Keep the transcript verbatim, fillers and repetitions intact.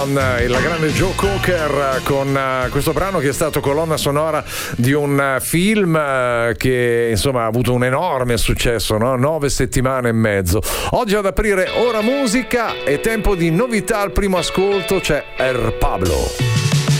Il grande Joe Cocker con questo brano che è stato colonna sonora di un film che insomma ha avuto un enorme successo, no? Nove settimane e mezzo. Oggi ad aprire Ora Musica è tempo di novità al primo ascolto, c'è Er Pablo.